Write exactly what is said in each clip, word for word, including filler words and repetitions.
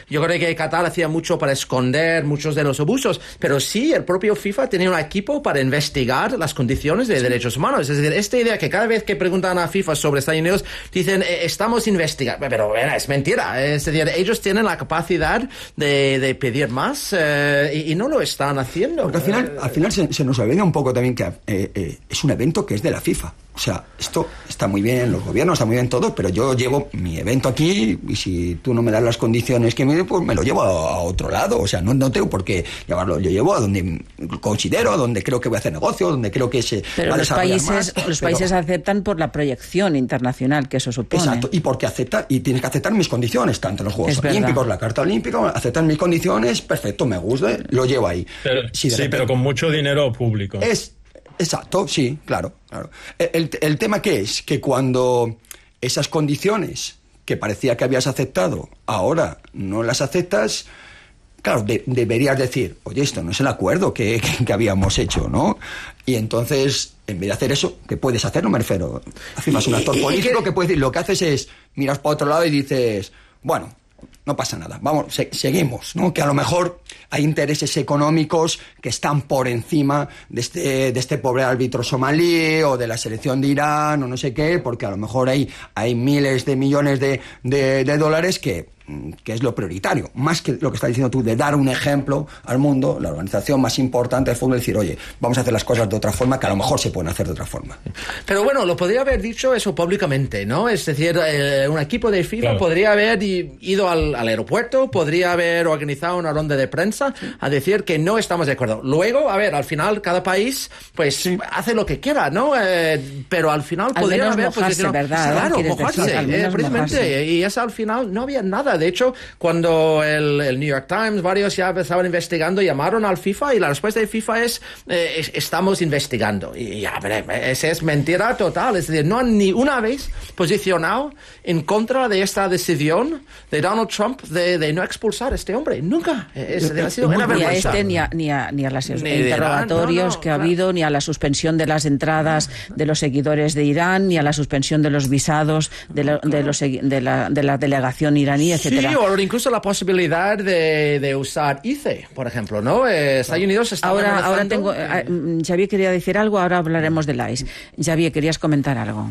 yo creo que Qatar hacía mucho para esconder muchos de los abusos, pero sí, el propio FIFA tenía un equipo para investigar las condiciones de sí. derechos humanos. Es decir, esta idea que cada vez que preguntan a FIFA sobre Estados Unidos, dicen, eh, estamos investigando, pero bueno, es mentira. Es decir, ellos tienen la capacidad de, de pedir más eh, y, y no lo están haciendo. Porque al final, al final se, se nos olvida un poco también que eh, eh, es un evento que es de la FIFA. O sea, esto está muy bien, los gobiernos, está muy bien todo, pero yo llevo mi evento aquí y si tú no me das las condiciones que me pues me lo llevo a, a otro lado. O sea, no, no tengo por qué llevarlo. Yo llevo a donde considero, a donde creo que voy a hacer negocio, donde creo que se pero va a los desarrollar países, más. los pero, países aceptan por la proyección internacional que eso supone. Exacto, y porque acepta, y tienes que aceptar mis condiciones, tanto en los Juegos es Olímpicos, verdad. la Carta Olímpica, aceptan mis condiciones, perfecto, me gusta, lo llevo ahí. Pero, si sí, repente, pero con mucho dinero público. Es Exacto, sí, claro. claro. El, el, el tema que es que cuando esas condiciones que parecía que habías aceptado, ahora no las aceptas, claro, de, deberías decir, oye, esto no es el acuerdo que, que, que habíamos hecho, ¿no? Y entonces, en vez de hacer eso, ¿qué puedes hacer? No me refiero. Afirmas un actor político que puede decir, lo que haces es, miras para otro lado y dices, bueno, no pasa nada, vamos, se, seguimos, ¿no? Que a lo mejor hay intereses económicos que están por encima de este, de este pobre árbitro somalí o de la selección de Irán o no sé qué, porque a lo mejor hay, hay miles de millones de, de, de dólares que, que es lo prioritario, más que lo que estás diciendo tú, de dar un ejemplo al mundo, la organización más importante del fútbol, decir, oye, vamos a hacer las cosas de otra forma, que a lo mejor se pueden hacer de otra forma. Pero bueno, lo podría haber dicho eso públicamente, ¿no? Es decir, eh, un equipo de FIFA claro. podría haber ido al, al aeropuerto, podría haber organizado una ronda de prensa a decir que no estamos de acuerdo. Luego, a ver, al final cada país pues sí. hace lo que quiera, ¿no? Eh, pero al final al podría haber... mojarse, pues, ¿verdad? Claro, mojarse, decir, eh, precisamente. Mojarse. Y eso al final no había nada. De hecho, cuando el, el New York Times, varios ya estaban investigando, llamaron al FIFA y la respuesta de FIFA es, eh, estamos investigando. Y ya, esa es mentira total. Es decir, no han ni una vez posicionado en contra de esta decisión de Donald Trump de, de no expulsar a este hombre. Nunca. Es, ha sido una ni a este, ni a, ni a, ni a los ni interrogatorios Irán, no, no, que ha claro. habido, ni a la suspensión de las entradas de los seguidores de Irán, ni a la suspensión de los visados de, la, de, los, de, la, de la delegación iraní, etcétera. Sí, o incluso la posibilidad de, de usar I C E, por ejemplo, ¿no? Eh, Estados Unidos está ahora, amenazando... ahora tengo... Eh, Xavier quería decir algo, ahora hablaremos del I C E. Xavier, ¿querías comentar algo?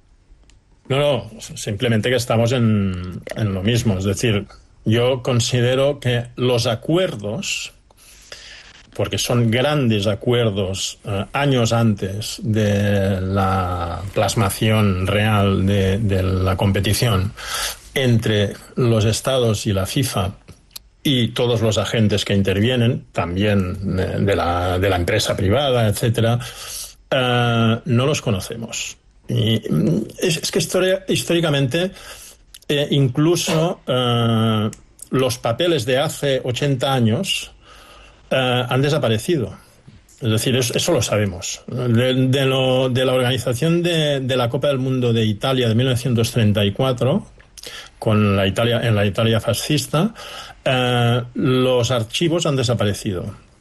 No, no, simplemente que estamos en, en lo mismo. Es decir, yo considero que los acuerdos, porque son grandes acuerdos eh, años antes de la plasmación real de, de la competición entre los estados y la FIFA y todos los agentes que intervienen, también de, de, la, de la empresa privada, etcétera, eh, no los conocemos. Y es, es que historia, históricamente eh, incluso eh, los papeles de hace ochenta años eh, han desaparecido. Es decir, eso, eso lo sabemos. De, de, lo, de la organización de, de la Copa del Mundo de Italia de mil novecientos treinta y cuatro, con la Italia, en la Italia fascista, eh, los archivos han desaparecido.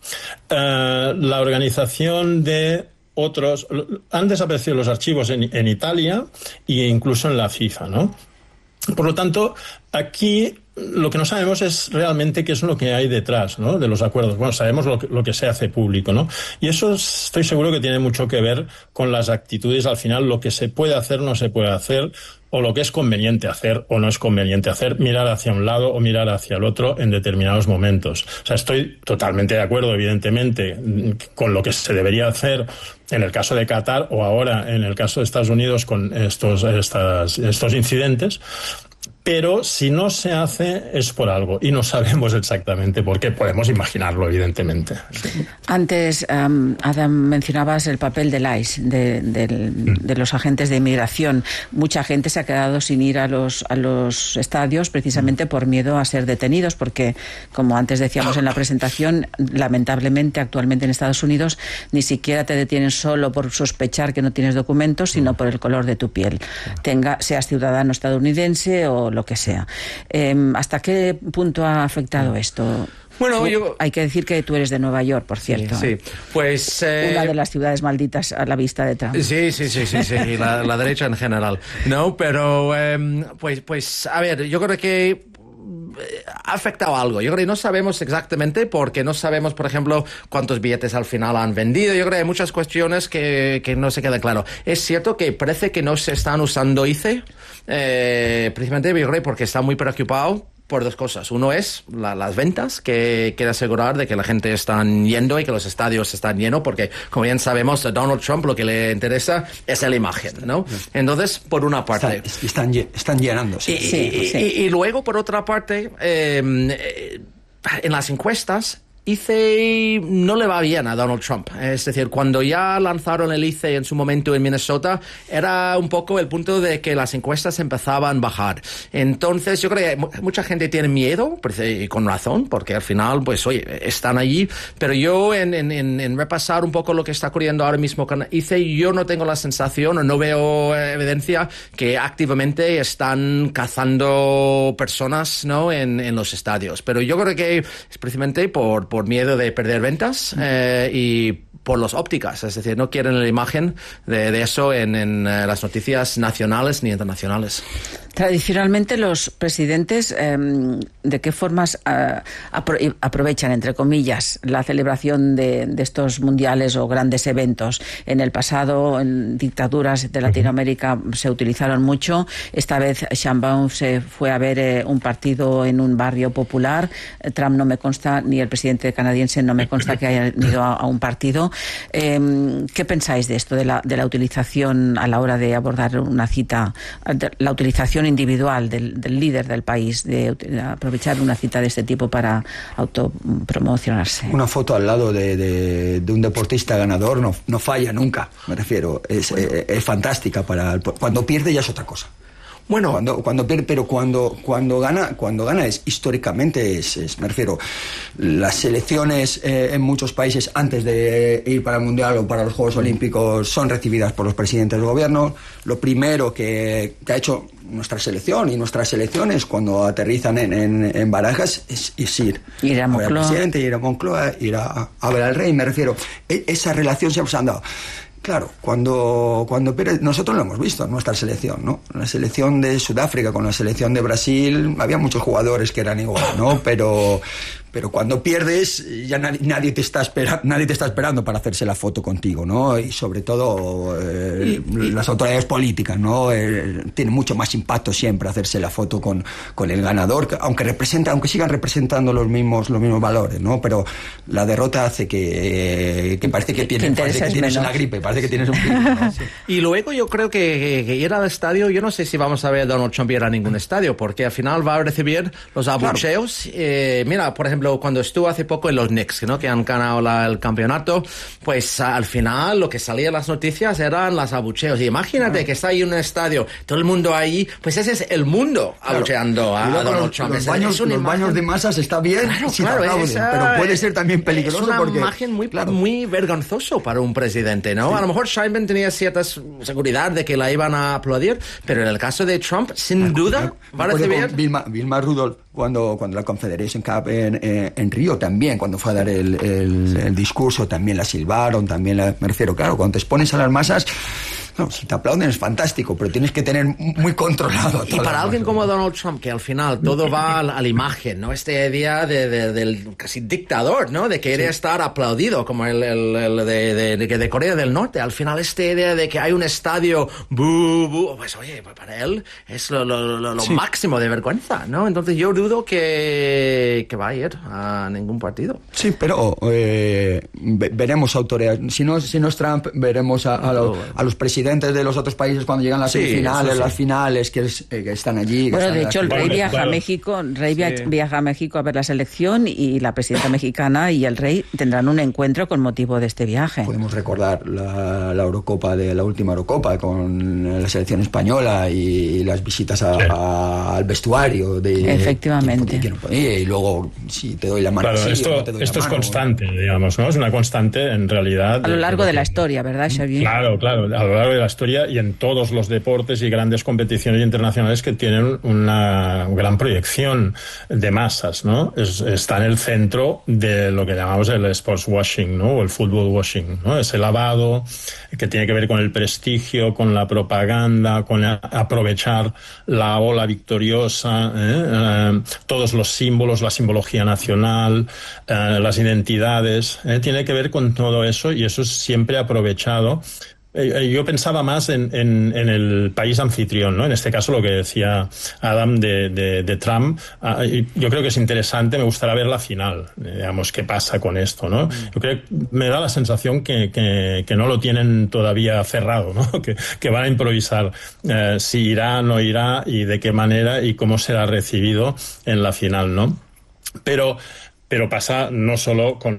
Eh, la organización de otros... Han desaparecido los archivos en, en Italia e incluso en la FIFA, ¿no? Por lo tanto, aquí lo que no sabemos es realmente qué es lo que hay detrás, ¿no?, de los acuerdos. Bueno, sabemos lo que, lo que se hace público, ¿no? Y eso estoy seguro que tiene mucho que ver con las actitudes, al final, lo que se puede hacer, no se puede hacer, o lo que es conveniente hacer o no es conveniente hacer, mirar hacia un lado o mirar hacia el otro en determinados momentos. O sea, estoy totalmente de acuerdo, evidentemente, con lo que se debería hacer en el caso de Qatar o ahora en el caso de Estados Unidos con estos, estas, estos incidentes. Pero si no se hace es por algo y no sabemos exactamente por qué. Podemos imaginarlo, evidentemente. Sí. Antes, um, Adam, mencionabas el papel del I C E, de, de, de los agentes de inmigración. Mucha gente se ha quedado sin ir a los, a los estadios precisamente por miedo a ser detenidos, porque, como antes decíamos en la presentación, lamentablemente actualmente en Estados Unidos ni siquiera te detienen solo por sospechar que no tienes documentos, sino por el color de tu piel. Tenga, seas ciudadano estadounidense o lo que sea. Eh, ¿Hasta qué punto ha afectado esto? Bueno, yo... Hay que decir que tú eres de Nueva York, por cierto. Sí, sí. Pues... Eh... Una de las ciudades malditas a la vista de Trump. Sí, sí, sí, sí, sí. La, la derecha en general. No, pero, eh, pues, pues, a ver, yo creo que ha afectado algo. Yo creo que no sabemos exactamente porque no sabemos, por ejemplo, cuántos billetes al final han vendido. Yo creo que hay muchas cuestiones que, que no se quedan claro. Es cierto que parece que no se están usando I C E, eh, precisamente yo creo porque está muy preocupado por dos cosas. Uno es la, las ventas, que quiere asegurar de que la gente está yendo y que los estadios están llenos, porque, como bien sabemos, a Donald Trump lo que le interesa es la imagen, ¿no? Entonces, por una parte... Están, están, están llenándose. Y, sí, y, sí. y, y luego, por otra parte, eh, eh, en las encuestas, I C E no le va bien a Donald Trump. Es decir, cuando ya lanzaron el I C E en su momento en Minnesota, era un poco el punto de que las encuestas empezaban a bajar. Entonces, yo creo que mucha gente tiene miedo, y con razón, porque al final, pues, oye, están allí. Pero yo, en, en, en repasar un poco lo que está ocurriendo ahora mismo con I C E, yo no tengo la sensación, o no veo evidencia que activamente están cazando personas, ¿no?, en, en los estadios. Pero yo creo que es precisamente por por miedo de perder ventas eh, y por las ópticas, es decir, no quieren la imagen de, de eso en, en uh, las noticias nacionales ni internacionales. Tradicionalmente los presidentes, eh, ¿de qué formas eh, apro aprovechan, entre comillas, la celebración de, de estos mundiales o grandes eventos? En el pasado, en dictaduras de Latinoamérica se utilizaron mucho. Esta vez Sheinbaum se fue a ver eh, un partido en un barrio popular. Trump no me consta, ni el presidente canadiense no me consta que hayan ido a, a un partido. Eh, ¿Qué pensáis de esto, de la, de la utilización a la hora de abordar una cita, de la utilización individual del, del líder del país, de, de aprovechar una cita de este tipo para autopromocionarse? Una foto al lado de, de, de un deportista ganador no, no falla nunca, me refiero. Es, bueno. es, es fantástica. Para cuando pierde ya es otra cosa. Bueno, cuando, cuando pierde, pero cuando, cuando gana, cuando gana es históricamente, es, es me refiero, las selecciones eh, en muchos países antes de ir para el Mundial o para los Juegos Olímpicos son recibidas por los presidentes del gobierno. Lo primero que, que ha hecho nuestra selección y nuestras selecciones cuando aterrizan en, en, en Barajas es, es ir, ir a Moncloa, ver al presidente, ir a Moncloa, ir a, a ver al rey, me refiero. E, esa relación siempre se han dado. Claro, cuando, cuando Pérez, nosotros lo hemos visto en nuestra selección, ¿no? La selección de Sudáfrica con la selección de Brasil, había muchos jugadores que eran igual, ¿no? Pero, pero cuando pierdes, ya nadie, nadie, te está espera, nadie te está esperando para hacerse la foto contigo, ¿no? Y sobre todo eh, y, y, las autoridades políticas, ¿no? Eh, tiene mucho más impacto siempre hacerse la foto con, con el ganador, que, aunque representa, aunque sigan representando los mismos, los mismos valores, ¿no? Pero la derrota hace que, eh, que parece que tienes, parece que tienes una gripe, parece que tienes un virus, ¿no? Sí. Y luego yo creo que, que, que ir al estadio, yo no sé si vamos a ver a Donald Trump ir a ningún estadio, porque al final va a recibir los abucheos. Claro. Eh, mira, por ejemplo, cuando estuvo hace poco en los Knicks, ¿no?, que han ganado la, el campeonato, pues al final lo que salía en las noticias eran los abucheos. Y imagínate claro. que está ahí en un estadio, todo el mundo ahí, pues ese es el mundo claro. abucheando a, a Donald los, Trump. Los, es, baños, es una los imagen... baños de masas está bien, claro, si claro, aplauden, esa, pero puede ser también peligroso. Es una porque, imagen muy, claro. muy vergonzoso para un presidente, ¿no? Sí. A lo mejor Sheinbaum tenía cierta seguridad de que la iban a aplaudir, pero en el caso de Trump, sin duda, va a recibir... Vilma, Vilma Rudolph, cuando, cuando la Confederation Cup en, en, en Río también, cuando fue a dar el, el, sí. el discurso, también la silbaron, también la... Me refiero, claro, cuando te expones a las masas... No, si te aplauden es fantástico, pero tienes que tener muy controlado. Y para alguien masas, como Donald Trump, que al final todo va a la, a la imagen, ¿no? Esta idea de, de, del casi dictador, ¿no? De querer sí. estar aplaudido, como el, el, el de, de, de, de Corea del Norte. Al final esta idea de que hay un estadio, bu, bu, pues oye, para él es lo, lo, lo, lo sí. máximo de vergüenza, ¿no? Entonces yo dudo que, que va a ir a ningún partido. Sí, pero eh, veremos autoridades. Si no, si no es Trump, veremos a, a, lo, a los presidentes de los otros países cuando llegan las sí, semifinales, sí. las finales, que, es, eh, que están allí. Que bueno, están de hecho, el rey viaja claro. a México, el rey sí. viaja a México a ver la selección y la presidenta mexicana y el rey tendrán un encuentro con motivo de este viaje. Podemos recordar la, la Eurocopa de la última Eurocopa con la selección española y las visitas a, sí. a, al vestuario de efectivamente. Quién, quién, quién, y luego si te doy la mano. Claro, sí, esto, no te doy esto la es mano, constante, digamos, ¿no? Es una constante en realidad. A lo largo de, de la historia, ¿verdad, Xavier? Claro, claro, a lo largo de la historia y en todos los deportes y grandes competiciones internacionales que tienen una gran proyección de masas, ¿no? Es, está en el centro de lo que llamamos el sports washing, ¿no? O el football washing, ¿no? Ese lavado que tiene que ver con el prestigio, con la propaganda, con a, aprovechar la ola victoriosa, ¿eh? Eh, todos los símbolos, la simbología nacional, eh, las identidades, ¿eh? Tiene que ver con todo eso, y eso es siempre aprovechado. Eh, yo pensaba más en, en, en el país anfitrión, ¿no? En este caso lo que decía Adam de, de, de Trump. Ah, yo creo que es interesante, me gustaría ver la final, digamos, qué pasa con esto, ¿no? Yo creo que me da la sensación que, que, que no lo tienen todavía cerrado, ¿no? Que, que van a improvisar eh, si irá, no irá, y de qué manera y cómo será recibido en la final, ¿no? Pero Pero pasa no solo con,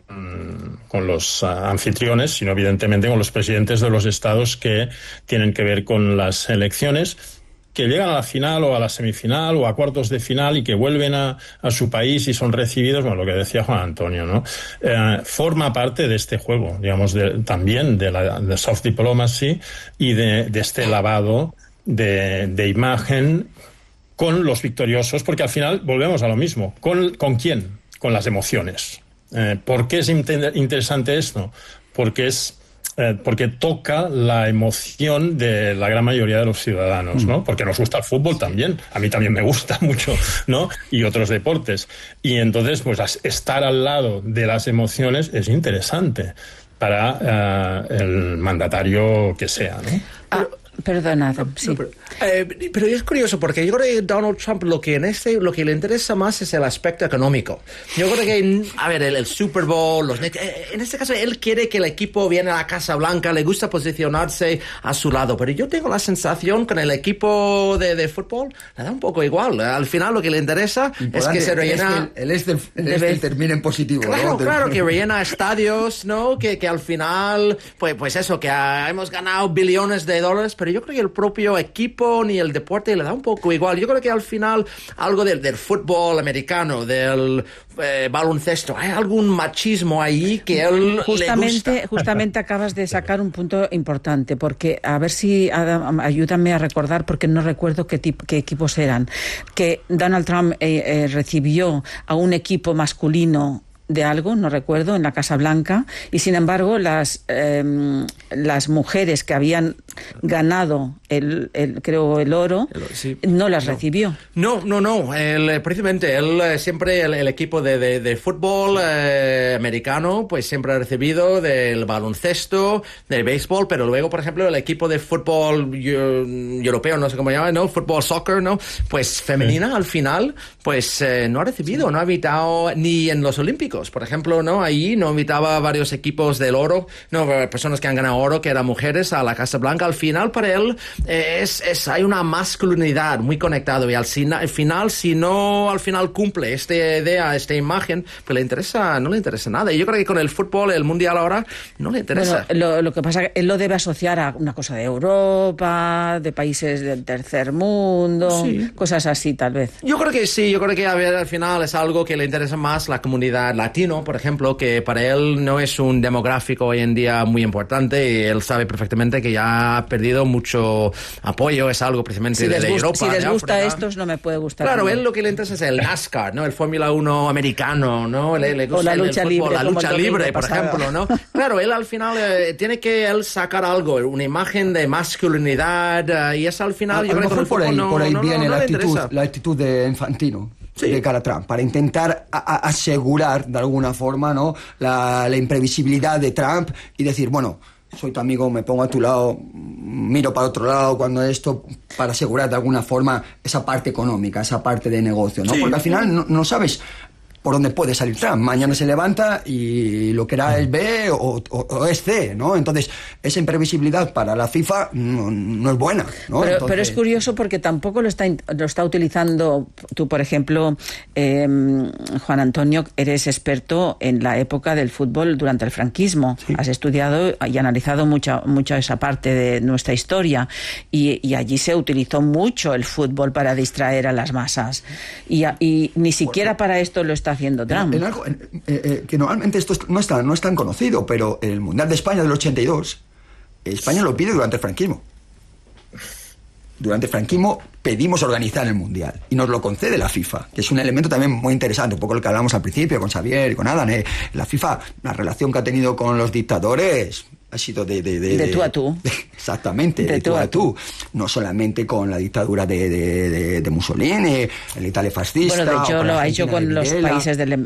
con los uh, anfitriones, sino evidentemente con los presidentes de los estados que tienen que ver con las elecciones, que llegan a la final o a la semifinal o a cuartos de final y que vuelven a, a su país y son recibidos, bueno, lo que decía Juan Antonio, ¿no? Eh, forma parte de este juego, digamos, de, también de la de soft diplomacy y de, de este lavado de, de imagen con los victoriosos, porque al final volvemos a lo mismo. ¿Con, con quién? Con las emociones. Eh, ¿Por qué es inter- interesante esto? Porque es eh, porque toca la emoción de la gran mayoría de los ciudadanos, ¿no? Porque nos gusta el fútbol también, a mí también me gusta mucho, ¿no? Y otros deportes. Y entonces, pues estar al lado de las emociones es interesante para uh, el mandatario que sea, ¿no? Ah, perdona, sí. No, pero, eh, pero es curioso porque yo creo que Donald Trump lo que en este lo que le interesa más es el aspecto económico. Yo creo que, a ver, el, el Super Bowl, los en este caso él quiere que el equipo viene a la Casa Blanca, le gusta posicionarse a su lado, pero yo tengo la sensación con el equipo de, de fútbol le da un poco igual. Al final lo que le interesa Importante, es que se rellena el este, el este, el este termine en positivo, claro, ¿no? Claro, que rellena estadios, ¿no? Que, que al final, pues, pues eso, que uh, hemos ganado billones de dólares, pero yo creo que el propio equipo ni el deporte le da un poco igual. Yo creo que al final algo del, del fútbol americano, del eh, baloncesto, hay algún machismo ahí que él justamente, le gusta. Justamente acabas de sacar un punto importante, porque a ver si, Adam, ayúdame a recordar, porque no recuerdo qué, tipo, qué equipos eran, que Donald Trump eh, eh, recibió a un equipo masculino de algo, no recuerdo, en la Casa Blanca, y sin embargo las eh, las mujeres que habían ganado el, el creo el oro el, sí. no las no. recibió. No, no, no. El, precisamente él siempre el, el equipo de, de, de fútbol eh, americano, pues siempre ha recibido del baloncesto, del béisbol, pero luego, por ejemplo, el equipo de fútbol yo, europeo, no sé cómo se llama, ¿no? Fútbol soccer, ¿no? Pues femenina, sí. Al final, pues eh, no ha recibido, sí. No ha invitado ni en los Olímpicos. Por ejemplo, ¿no? Ahí no invitaba a varios equipos del oro, no, personas que han ganado oro, que eran mujeres, a la Casa Blanca. Al final, para él, eh, es, es, hay una masculinidad muy conectada. Y al, al final, si no al final cumple esta idea, esta imagen, pues le interesa, no le interesa nada. Y yo creo que con el fútbol, el mundial ahora, no le interesa. Bueno, lo, lo que pasa es que él lo debe asociar a una cosa de Europa, de países del tercer mundo, sí. Cosas así, tal vez. Yo creo que sí, yo creo que a ver, al final es algo que le interesa más la comunidad latino, por ejemplo, que para él no es un demográfico hoy en día muy importante, y él sabe perfectamente que ya ha perdido mucho apoyo, es algo precisamente si de, de Europa. Si les de gusta estos, no me puede gustar. Claro, él lo que le interesa es el NASCAR, ¿no? El Fórmula uno americano, ¿no? Le, le gusta o la lucha el, el fútbol, libre, la lucha libre, por pasado. ejemplo, ¿no? Claro, él al final eh, tiene que él sacar algo, una imagen de masculinidad, uh, y eso al final a, yo a creo que por ahí, no, por ahí no, viene no, no la, actitud, interesa. la actitud de Infantino. Sí. De cara a Trump, para intentar a, a asegurar de alguna forma, ¿no? la, la imprevisibilidad de Trump y decir, bueno, soy tu amigo, me pongo a tu lado, miro para otro lado cuando esto, para asegurar de alguna forma esa parte económica, esa parte de negocio, ¿no? Sí. Porque al final no, no sabes por dónde puede salir Trump. Mañana se levanta y lo que era es B o, o, o es C, ¿no? Entonces, esa imprevisibilidad para la FIFA no, no es buena, ¿no? Pero, Entonces... pero es curioso porque tampoco lo está, lo está utilizando tú, por ejemplo, eh, Juan Antonio, eres experto en la época del fútbol durante el franquismo. Sí. Has estudiado y analizado mucha, mucha esa parte de nuestra historia y, y allí se utilizó mucho el fútbol para distraer a las masas. Y, y ni siquiera bueno. para esto lo está haciendo Trump. En, en algo, en, eh, eh, que normalmente esto no es, tan, no es tan conocido, pero el Mundial de España del ochenta y dos, España lo pide durante el franquismo. durante el franquismo pedimos organizar el Mundial y nos lo concede la FIFA, que es un elemento también muy interesante, un poco lo que hablamos al principio con Xavier y con Adam. ¿eh? La FIFA, la relación que ha tenido con los dictadores ha sido de... De, de, de tú a tú. De, exactamente, de, de tú, tú a tú. No solamente con la dictadura de, de, de, de Mussolini, el Italia fascista... Bueno, de hecho lo ha hecho con los países del,